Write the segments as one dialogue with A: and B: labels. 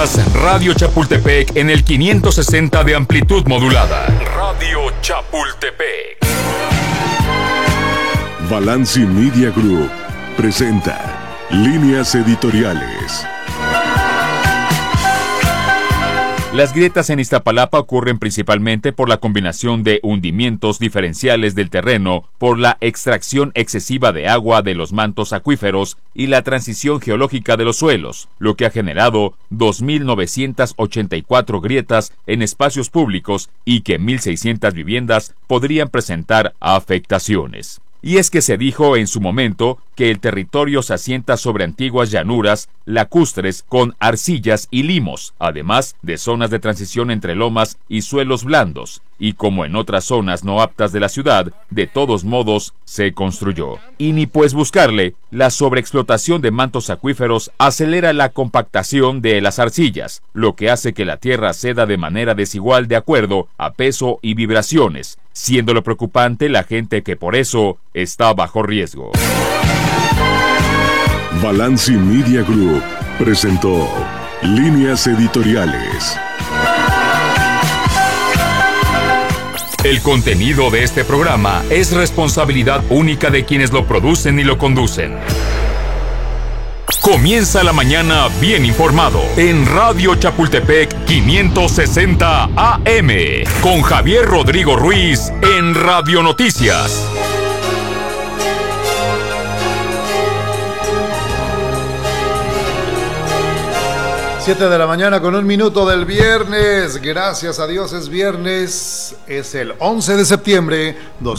A: Radio Chapultepec en el 560 de amplitud modulada. Radio Chapultepec.
B: Balanci Media Group presenta Líneas Editoriales.
A: Las grietas en Iztapalapa ocurren principalmente por la combinación de hundimientos diferenciales del terreno, por la extracción excesiva de agua de los mantos acuíferos y la transición geológica de los suelos, lo que ha generado 2.984 grietas en espacios públicos y que 1.600 viviendas podrían presentar afectaciones. Y es que se dijo en su momento que el territorio se asienta sobre antiguas llanuras lacustres con arcillas y limos, además de zonas de transición entre lomas y suelos blandos, y como en otras zonas no aptas de la ciudad, de todos modos se construyó. Y ni pues buscarle, la sobreexplotación de mantos acuíferos acelera la compactación de las arcillas, lo que hace que la tierra ceda de manera desigual de acuerdo a peso y vibraciones, siendo lo preocupante la gente que por eso está bajo riesgo.
B: Balanci Media Group presentó Líneas Editoriales.
A: El contenido de este programa es responsabilidad única de quienes lo producen y lo conducen. Comienza la mañana bien informado en Radio Chapultepec 560 AM con Javier Rodrigo Ruiz en Radio Noticias.
C: 7 de la mañana con 1 minuto del viernes. Gracias a Dios es viernes. Es el 11 de septiembre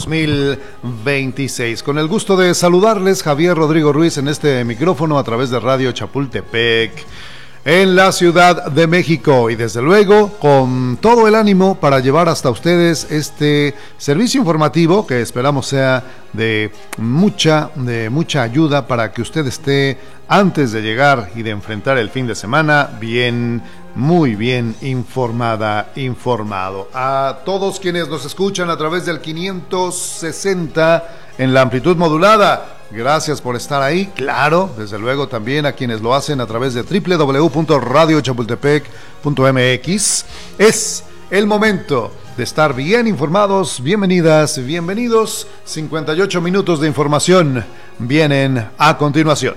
C: 2026. Con el gusto de saludarles, Javier Rodrigo Ruiz en este micrófono a través de Radio Chapultepec en la Ciudad de México, y desde luego con todo el ánimo para llevar hasta ustedes este servicio informativo que esperamos sea de mucha ayuda para que usted esté, antes de llegar y de enfrentar el fin de semana, muy bien informado. A todos quienes nos escuchan a través del 560 en la amplitud modulada, gracias por estar ahí. Claro, desde luego también a quienes lo hacen a través de www.radiochapultepec.mx. Es el momento de estar bien informados. Bienvenidas, bienvenidos. 58 minutos de información vienen a continuación.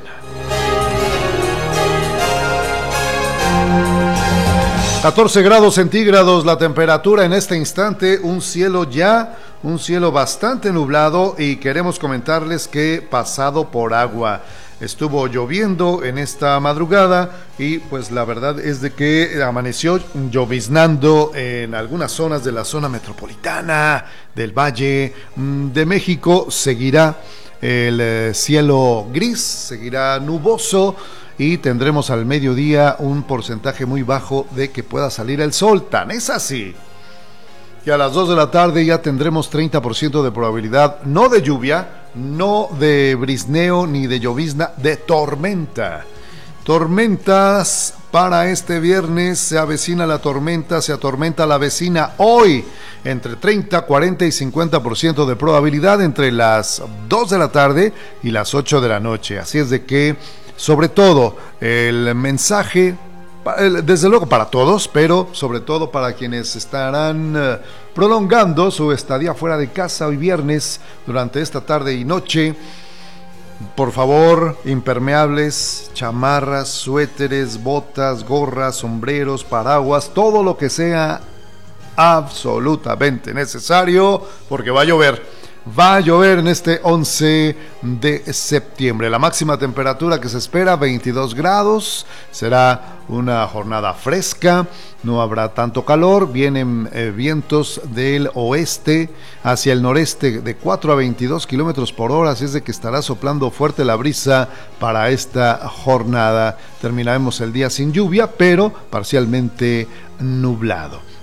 C: 14 grados centígrados la temperatura en este instante, un cielo bastante nublado, y queremos comentarles que pasado por agua. Estuvo lloviendo en esta madrugada y pues la verdad es de que amaneció lloviznando en algunas zonas de la zona metropolitana del Valle de México. Seguirá el cielo gris, seguirá nuboso, y tendremos al mediodía un porcentaje muy bajo de que pueda salir el sol. Tan es así que a las 2 de la tarde ya tendremos 30% de probabilidad, no de lluvia, no de brisneo ni de llovizna, de tormenta. Tormentas para este viernes. Se avecina la tormenta, se atormenta la vecina hoy. Entre 30, 40 y 50% de probabilidad entre las 2 de la tarde y las 8 de la noche. Así es de que, sobre todo, el mensaje, desde luego para todos, pero sobre todo para quienes estarán prolongando su estadía fuera de casa hoy viernes durante esta tarde y noche. Por favor, impermeables, chamarras, suéteres, botas, gorras, sombreros, paraguas, todo lo que sea absolutamente necesario, porque va a llover. Va a llover en este 11 de septiembre. La máxima temperatura que se espera, 22 grados. Será una jornada fresca, no habrá tanto calor. Vienen vientos del oeste hacia el noreste de 4 a 22 kilómetros por hora. Así es de que estará soplando fuerte la brisa para esta jornada. Terminaremos el día sin lluvia, pero parcialmente nublado.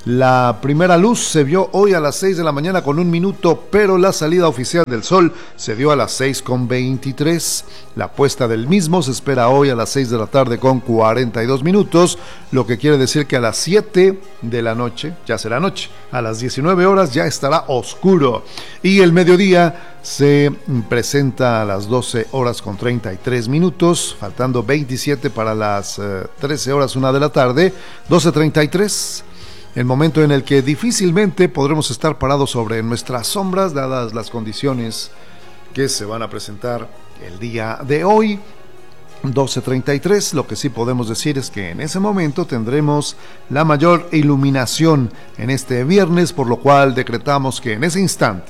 C: La primera luz se vio hoy a las 6 de la mañana con 1 minuto, pero la salida oficial del sol se dio a las 6:23. La puesta del mismo se espera hoy a las 6 de la tarde con 42 minutos, lo que quiere decir que a las 7 de la noche, ya será noche, a las 19 horas ya estará oscuro. Y el mediodía se presenta a las 12 horas con 33 minutos, faltando 27 para las 13 horas 1 de la tarde, 12:33. El momento en el que difícilmente podremos estar parados sobre nuestras sombras, dadas las condiciones que se van a presentar el día de hoy, 12:33. Lo que sí podemos decir es que en ese momento tendremos la mayor iluminación en este viernes, por lo cual decretamos que en ese instante